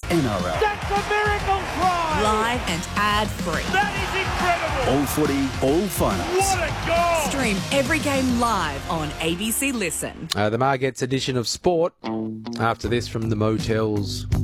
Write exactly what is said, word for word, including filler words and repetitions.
N R L. That's a miracle try! Live and ad-free. That is incredible! All footy, all finals. What a goal! Stream every game live on A B C Listen. Uh, the Margetts edition of Sport. After this from the Motels.